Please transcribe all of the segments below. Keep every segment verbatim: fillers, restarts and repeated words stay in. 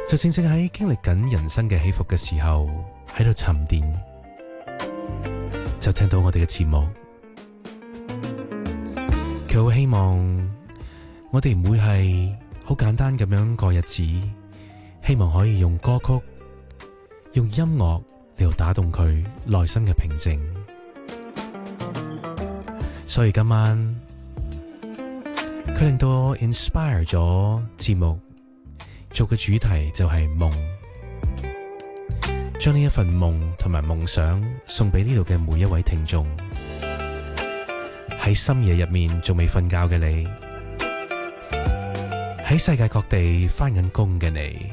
就正正喺經歷緊人生嘅起伏嘅時候，喺度沉澱，就聽到我哋嘅節目。佢好希望我哋唔會係好簡單咁樣過日子，希望可以用歌曲、用音樂嚟到打動佢內心嘅平靜。所以今晚佢令到我 inspire 咗節目做嘅主題就係夢，將呢一份夢同埋夢想送俾呢度嘅每一位聽眾。喺深夜入面仲未瞓覺嘅你，喺世界各地返緊工嘅你，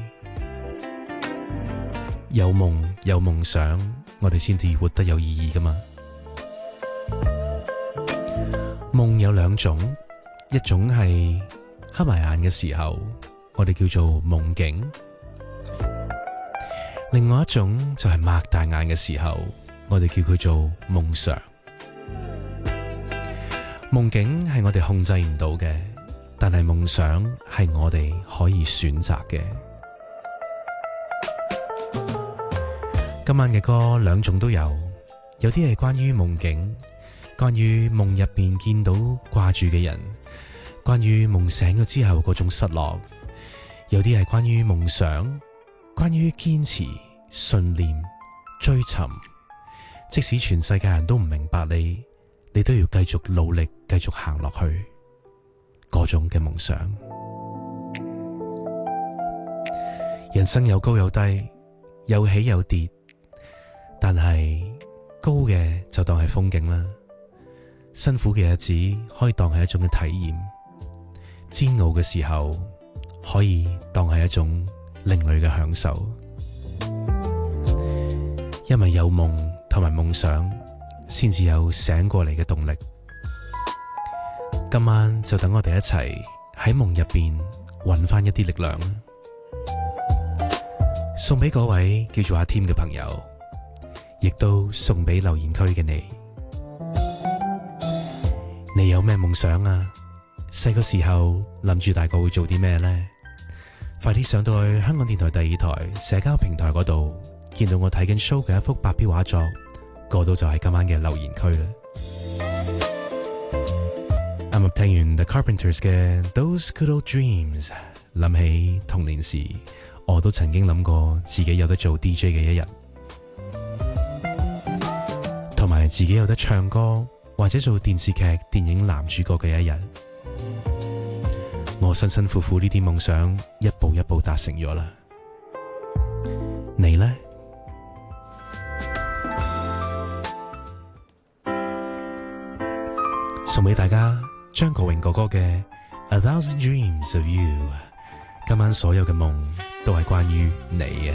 有夢有夢想，我哋先至活得有意義㗎嘛。夢有兩種，一種係黑埋眼嘅時候，我哋叫做夢境；另外一種就係擘大眼嘅時候，我哋叫佢做夢想。夢境係我哋控制唔到嘅，但係夢想係我哋可以選擇嘅。今晚嘅歌兩種都有，有啲係關於夢境，關於夢入邊見到掛住嘅人，關於夢醒咗之後嗰種失落；有啲係關於夢想，關於堅持、信念、追尋。即使全世界人都唔明白你，你都要繼續努力，繼續行落去嗰種嘅夢想。人生有高有低，有起有跌，但係高嘅就當係風景啦，辛苦嘅日子可以當係一種嘅體驗，煎熬嘅時候可以當係一種另類嘅享受。因為有夢同埋夢想，先至有醒過嚟嘅動力。今晚就等我哋一齊喺夢入邊搵返一啲力量，送俾嗰位叫做阿添嘅朋友，亦都送俾留言區嘅你。你有咩夢想啊？細個時候諗住大個會做啲咩呢？快啲上到去香港電台第二台社交平台嗰度，見到我睇緊 show 嘅一幅白標畫作，嗰度就係今晚嘅留言區啦。啱啱聽完 The Carpenters 嘅 Those Good Old Dreams， 諗起童年時我都曾經諗過自己有得做 D J 嘅一日，同埋自己有得唱歌或者做電視劇、電影男主角嘅一日。我辛辛苦苦呢啲夢想一步一步達成咗啦。你呢？送俾大家張國榮哥哥嘅 A Thousand Dreams of You。 今晚所有嘅夢都係關於你嘅。